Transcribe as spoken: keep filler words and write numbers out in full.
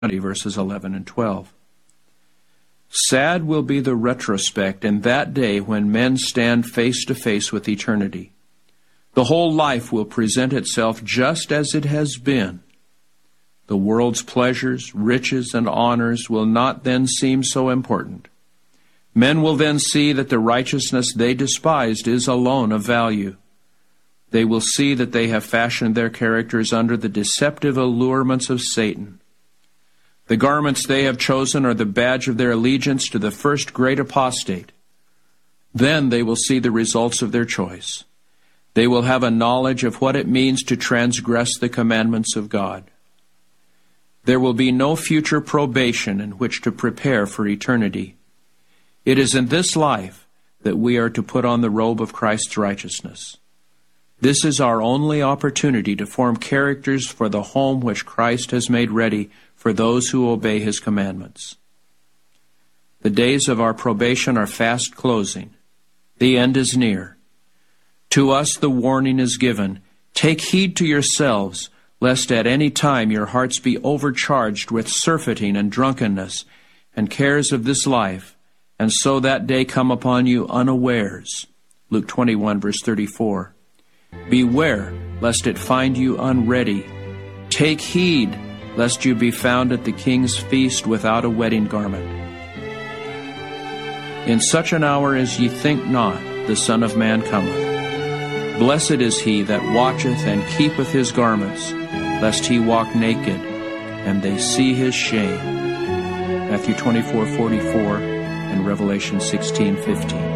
verses eleven and twelve. Sad will be the retrospect in that day when men stand face to face with eternity. The whole life will present itself just as it has been. The world's pleasures, riches, and honors will not then seem so important. Men will then see that the righteousness they despised is alone of value. They will see that they have fashioned their characters under the deceptive allurements of Satan. The garments they have chosen are the badge of their allegiance to the first great apostate. Then they will see the results of their choice. They will have a knowledge of what it means to transgress the commandments of God. There will be no future probation in which to prepare for eternity. It is in this life that we are to put on the robe of Christ's righteousness. This is our only opportunity to form characters for the home which Christ has made ready for those who obey His commandments. The days of our probation are fast closing. The end is near. To us the warning is given, take heed to yourselves, lest at any time your hearts be overcharged with surfeiting and drunkenness and cares of this life, and so that day come upon you unawares. Luke twenty-one, verse thirty-four. Beware, lest it find you unready. Take heed, lest you be found at the king's feast without a wedding garment. In such an hour as ye think not, the Son of Man cometh. Blessed is he that watcheth and keepeth his garments, lest he walk naked, and they see his shame. Matthew twenty-four, forty-four, and Revelation sixteen, fifteen.